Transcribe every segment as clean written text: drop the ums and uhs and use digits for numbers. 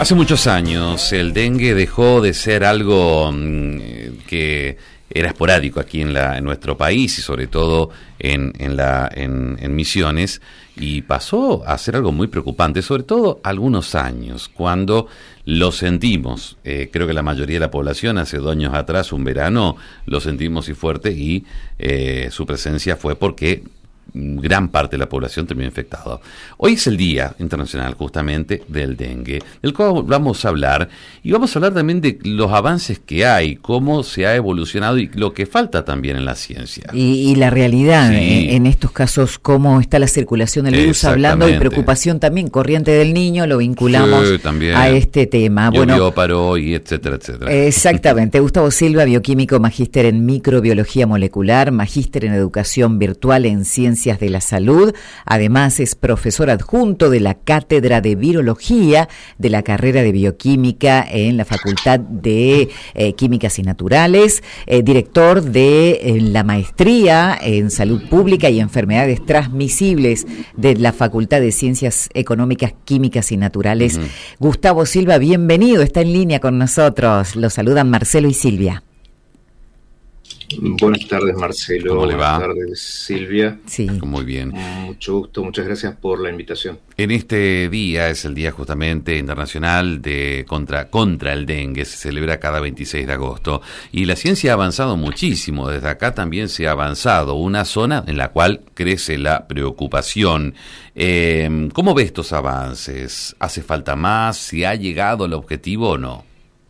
Hace muchos años el dengue dejó de ser algo que era esporádico aquí en nuestro país y sobre todo en Misiones, y pasó a ser algo muy preocupante, sobre todo algunos años, cuando lo sentimos. Creo que la mayoría de la población hace 2 años atrás, un verano, lo sentimos y fuerte, y su presencia fue porque gran parte de la población terminó infectada. Hoy es el Día Internacional justamente del dengue, del cual vamos a hablar, y vamos a hablar también de los avances que hay, cómo se ha evolucionado y lo que falta también en la ciencia. Y la realidad, sí, en estos casos, cómo está la circulación del virus, hablando y preocupación también, corriente del niño, lo vinculamos a este tema. Ovióparo y etcétera, etcétera. Exactamente. Gustavo Silva, bioquímico, magíster en microbiología molecular, magíster en educación virtual en ciencias de la salud. Además es profesor adjunto de la Cátedra de Virología de la carrera de Bioquímica en la Facultad de Químicas y Naturales, director de la Maestría en Salud Pública y Enfermedades Transmisibles de la Facultad de Ciencias Económicas, Químicas y Naturales. Gustavo Silva, bienvenido, está en línea con nosotros. Lo saludan Marcelo y Silvia. Buenas tardes, Marcelo. ¿Cómo le va? Buenas tardes, Silvia. Sí. Muy bien. Mucho gusto, muchas gracias por la invitación. En este día, es el día justamente internacional de contra el dengue, se celebra cada 26 de agosto, y la ciencia ha avanzado muchísimo. Desde acá también se ha avanzado, una zona en la cual crece la preocupación. ¿Cómo ves estos avances? ¿Hace falta más? ¿Se ha llegado al objetivo o no?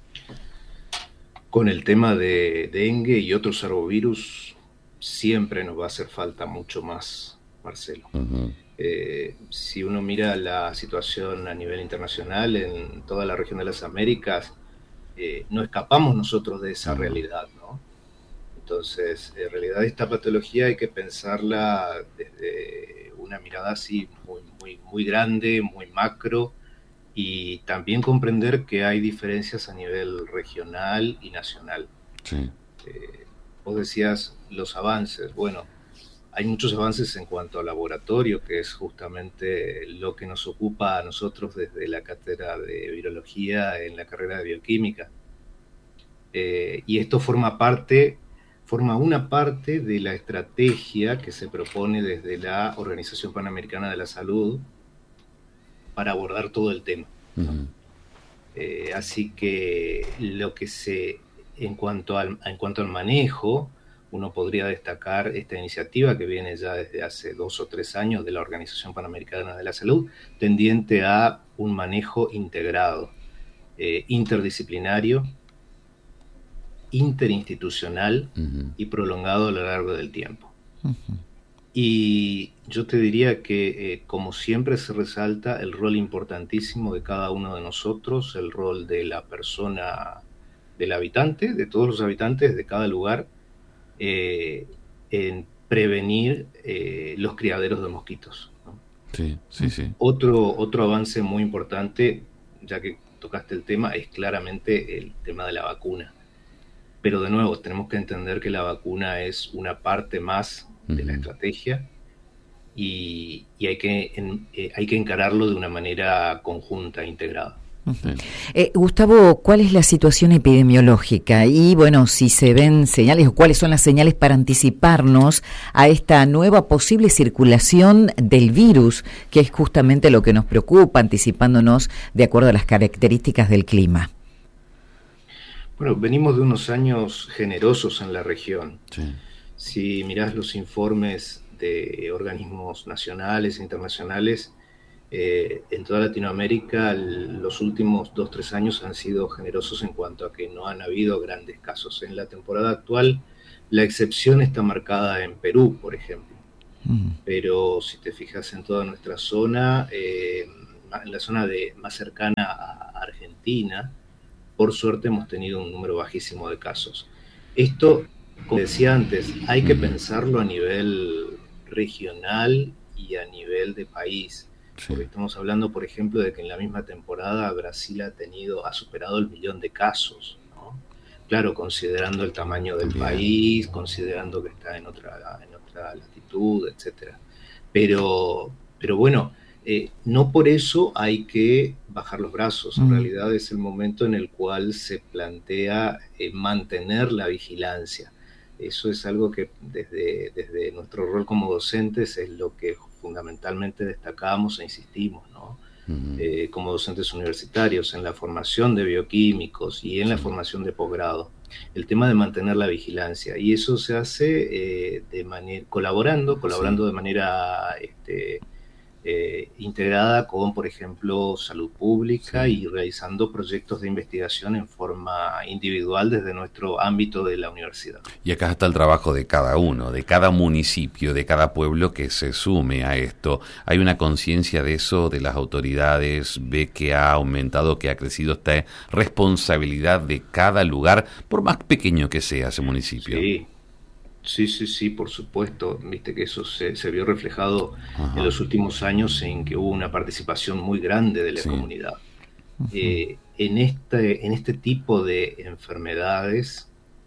Con el tema de dengue y otros arbovirus, siempre nos va a hacer falta mucho más, Marcelo. Si uno mira la situación a nivel internacional en toda la región de las Américas, no escapamos nosotros de esa realidad, ¿no? Entonces, en realidad esta patología hay que pensarla desde una mirada así muy grande, muy macro, y también comprender que hay diferencias a nivel regional y nacional. Sí. Vos decías los avances. Bueno, hay muchos avances en cuanto al laboratorio, que es justamente lo que nos ocupa a nosotros desde la cátedra de virología en la carrera de bioquímica. Y esto forma una parte de la estrategia que se propone desde la Organización Panamericana de la Salud para abordar todo el tema. Así que en cuanto al manejo, uno podría destacar esta iniciativa que viene ya desde hace 2 o 3 años de la Organización Panamericana de la Salud, tendiente a un manejo integrado, interdisciplinario, interinstitucional y prolongado a lo largo del tiempo. Y yo te diría que, como siempre se resalta, el rol importantísimo de cada uno de nosotros, el rol de la persona, del habitante, de todos los habitantes de cada lugar, en prevenir los criaderos de mosquitos, ¿no? Sí. Otro avance muy importante, ya que tocaste el tema, es claramente el tema de la vacuna. Pero de nuevo, tenemos que entender que la vacuna es una parte más de la estrategia, y hay que encararlo de una manera conjunta, integrada. Gustavo, ¿cuál es la situación epidemiológica? Y bueno, si se ven señales o cuáles son las señales para anticiparnos a esta nueva posible circulación del virus, que es justamente lo que nos preocupa, anticipándonos de acuerdo a las características del clima. Bueno, venimos de unos años generosos en la región. Sí. Si mirás los informes de organismos nacionales e internacionales, en toda Latinoamérica los últimos 2-3 años han sido generosos en cuanto a que no han habido grandes casos. En la temporada actual, la excepción está marcada en Perú, por ejemplo. Pero si te fijas en toda nuestra zona, en la zona más cercana a Argentina, por suerte hemos tenido un número bajísimo de casos. Esto, como decía antes, hay que pensarlo a nivel regional y a nivel de país. Porque estamos hablando, por ejemplo, de que en la misma temporada Brasil ha superado el 1.000.000 de casos, ¿no? Claro, considerando el tamaño del país, considerando que está en otra latitud, etcétera. Pero bueno, no por eso hay que bajar los brazos, en realidad es el momento en el cual se plantea mantener la vigilancia. Eso es algo que desde nuestro rol como docentes es lo que fundamentalmente destacamos e insistimos, ¿no? Como docentes universitarios, en la formación de bioquímicos y en la formación de posgrado, el tema de mantener la vigilancia, y eso se hace colaborando de manera integrada con, por ejemplo, salud pública y realizando proyectos de investigación en forma individual desde nuestro ámbito de la universidad. Y acá está el trabajo de cada uno, de cada municipio, de cada pueblo que se sume a esto. ¿Hay una conciencia de eso, de las autoridades? ¿Ve que ha aumentado, que ha crecido esta responsabilidad de cada lugar, por más pequeño que sea ese municipio? Sí, por supuesto. Viste que eso se vio reflejado en los últimos años en que hubo una participación muy grande de la comunidad. En este tipo de enfermedades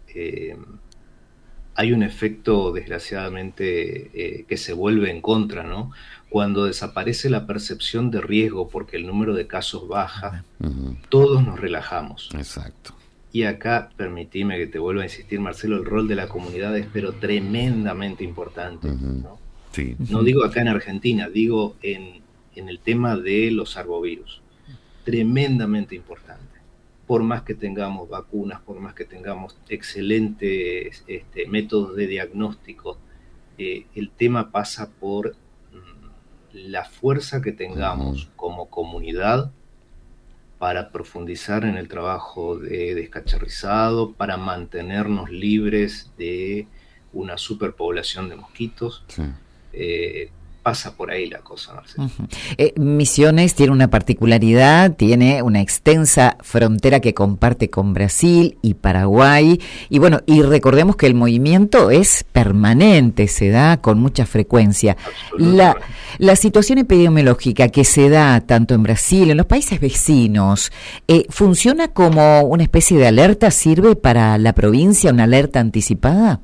hay un efecto, desgraciadamente, que se vuelve en contra, ¿no? Cuando desaparece la percepción de riesgo porque el número de casos baja, todos nos relajamos. Exacto. Y acá, permitime que te vuelva a insistir, Marcelo, el rol de la comunidad es pero tremendamente importante, ¿no? Sí. No digo acá en Argentina, digo en el tema de los arbovirus. Tremendamente importante. Por más que tengamos vacunas, por más que tengamos excelentes métodos de diagnóstico, el tema pasa por la fuerza que tengamos como comunidad para profundizar en el trabajo de descacharrizado, para mantenernos libres de una superpoblación de mosquitos. Pasa por ahí la cosa, Marcelo. Misiones tiene una particularidad, tiene una extensa frontera que comparte con Brasil y Paraguay, y bueno, y recordemos que el movimiento es permanente, se da con mucha frecuencia. La situación epidemiológica que se da tanto en Brasil, en los países vecinos, ¿funciona como una especie de alerta? ¿Sirve para la provincia una alerta anticipada?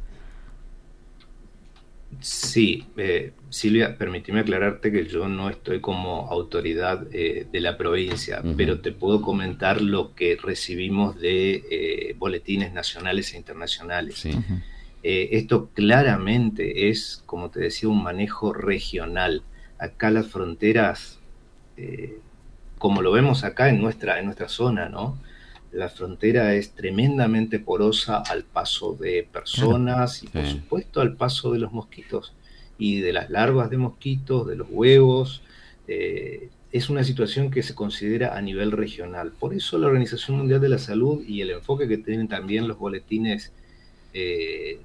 Sí, Silvia, permíteme aclararte que yo no estoy como autoridad de la provincia, pero te puedo comentar lo que recibimos de boletines nacionales e internacionales. Sí. Esto claramente es, como te decía, un manejo regional. Acá las fronteras, como lo vemos acá en nuestra zona, ¿no? La frontera es tremendamente porosa al paso de personas y, por supuesto, al paso de los mosquitos y de las larvas de mosquitos, de los huevos. Es una situación que se considera a nivel regional. Por eso la Organización Mundial de la Salud y el enfoque que tienen también los boletines de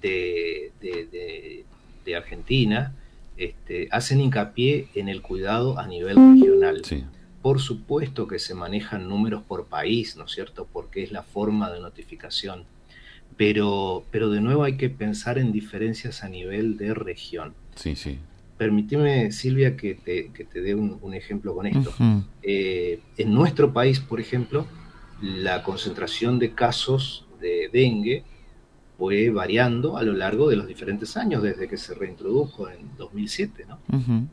Argentina hacen hincapié en el cuidado a nivel regional. Sí. Por supuesto que se manejan números por país, ¿no es cierto? Porque es la forma de notificación. Pero de nuevo hay que pensar en diferencias a nivel de región. Sí, sí. Permíteme, Silvia, que te dé un ejemplo con esto. En nuestro país, por ejemplo, la concentración de casos de dengue fue variando a lo largo de los diferentes años, desde que se reintrodujo en 2007, ¿no?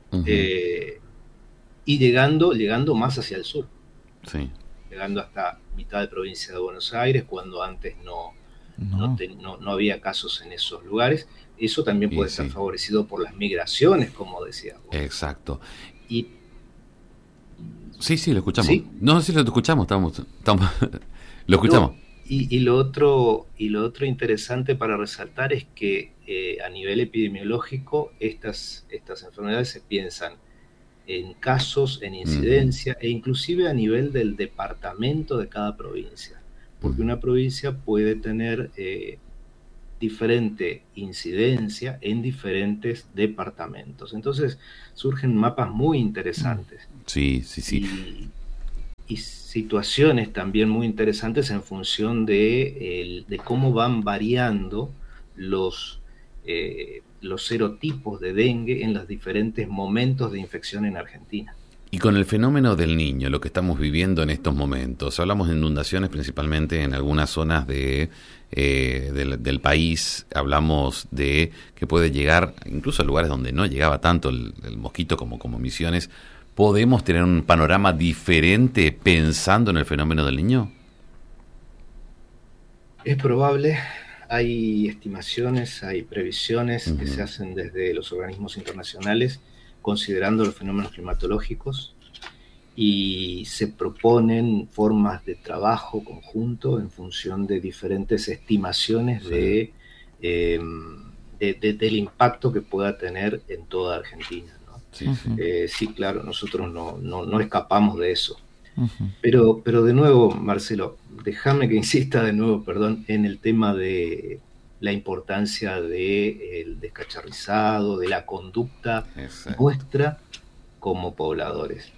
Y llegando más hacia el sur, llegando hasta mitad de provincia de Buenos Aires, cuando antes no había casos en esos lugares. Eso también puede ser favorecido por las migraciones, como decías vos. Exacto. Y sí, lo escuchamos. ¿Sí? No, sí lo escuchamos, estamos lo escuchamos. Y lo otro interesante para resaltar es que a nivel epidemiológico estas enfermedades se piensan en casos, en incidencia, e inclusive a nivel del departamento de cada provincia, porque una provincia puede tener diferente incidencia en diferentes departamentos. Entonces surgen mapas muy interesantes. Sí. Y situaciones también muy interesantes en función de cómo van variando los serotipos de dengue en los diferentes momentos de infección en Argentina. Y con el fenómeno del Niño, lo que estamos viviendo en estos momentos, hablamos de inundaciones principalmente en algunas zonas del país, hablamos de que puede llegar incluso a lugares donde no llegaba tanto el mosquito como Misiones, ¿podemos tener un panorama diferente pensando en el fenómeno del niño? Es probable. Hay estimaciones, hay previsiones que se hacen desde los organismos internacionales considerando los fenómenos climatológicos, y se proponen formas de trabajo conjunto en función de diferentes estimaciones del impacto que pueda tener en toda Argentina, ¿no? Sí, claro, nosotros no escapamos de eso. Pero de nuevo, Marcelo, déjame que insista de nuevo, en el tema de la importancia del descacharrizado, de la conducta nuestra como pobladores.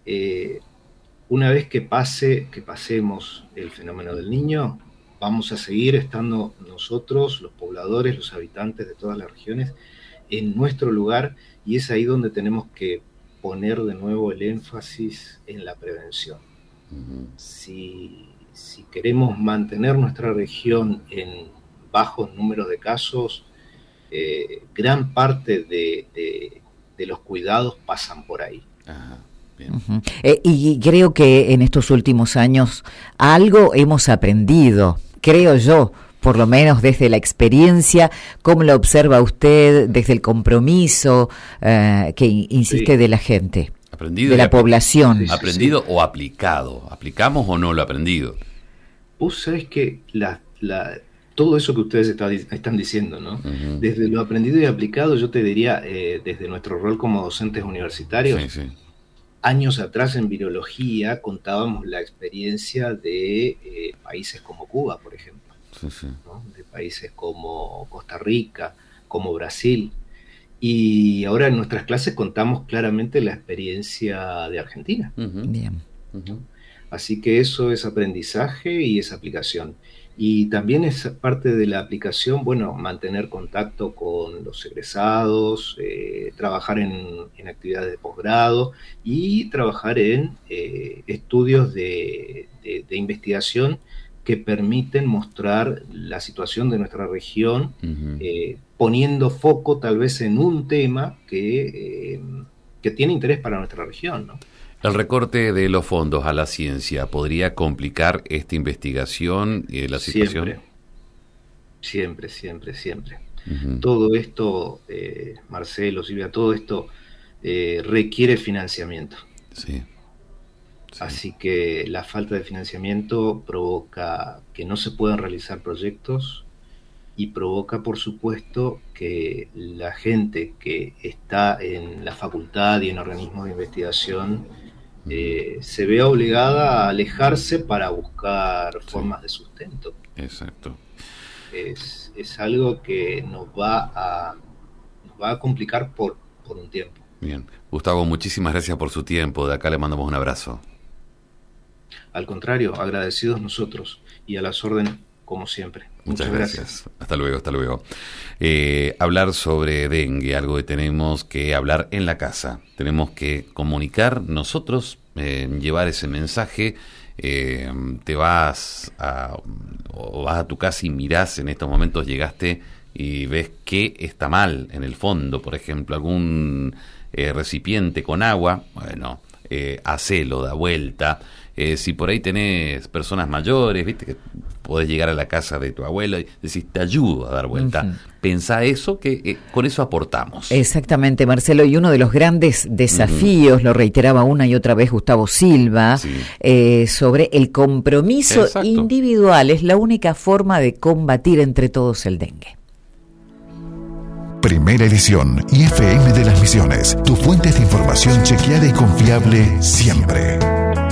Una vez que pasemos el fenómeno del niño, vamos a seguir estando nosotros, los pobladores, los habitantes de todas las regiones, en nuestro lugar, y es ahí donde tenemos que poner de nuevo el énfasis en la prevención. Si queremos mantener nuestra región en bajos números de casos, gran parte de los cuidados pasan por ahí. Bien. Y creo que en estos últimos años algo hemos aprendido, creo yo, por lo menos desde la experiencia. ¿Cómo lo observa usted desde el compromiso que insiste de la gente, aprendido de la población? ¿Aprendido o aplicado? ¿Aplicamos o no lo aprendido? Vos sabés que todo eso que ustedes están diciendo, ¿no? Desde lo aprendido y aplicado, yo te diría, desde nuestro rol como docentes universitarios, años atrás en virología contábamos la experiencia de países como Cuba, por ejemplo, ¿no? De países como Costa Rica, como Brasil, y ahora en nuestras clases contamos claramente la experiencia de Argentina. Bien. Así que eso es aprendizaje y es aplicación. Y también es parte de la aplicación, mantener contacto con los egresados, trabajar en actividades de posgrado y trabajar en estudios de investigación que permiten mostrar la situación de nuestra región, poniendo foco tal vez en un tema que tiene interés para nuestra región, ¿no? ¿El recorte de los fondos a la ciencia podría complicar esta investigación y la situación? Siempre. Todo esto, Marcelo, Silvia, todo esto requiere financiamiento. Sí. Así que la falta de financiamiento provoca que no se puedan realizar proyectos y provoca, por supuesto, que la gente que está en la facultad y en organismos de investigación se vea obligada a alejarse para buscar formas de sustento. Exacto. Es algo que nos va a complicar por un tiempo. Bien. Gustavo, muchísimas gracias por su tiempo. De acá le mandamos un abrazo. Al contrario, agradecidos nosotros y a las órdenes como siempre. Muchas gracias. Hasta luego. Hablar sobre dengue, algo que tenemos que hablar en la casa. Tenemos que comunicar nosotros, llevar ese mensaje. Te vas a tu casa y mirás, en estos momentos llegaste y ves que está mal en el fondo, por ejemplo, algún recipiente con agua, hacelo, da vuelta. Si por ahí tenés personas mayores, viste que podés llegar a la casa de tu abuelo y decís, te ayudo a dar vuelta. Pensá eso, que con eso aportamos. Exactamente, Marcelo, y uno de los grandes desafíos, lo reiteraba una y otra vez Gustavo Silva, sobre el compromiso individual, es la única forma de combatir entre todos el dengue. Primera edición, IFM de las Misiones, tu fuente de información chequeada y confiable siempre.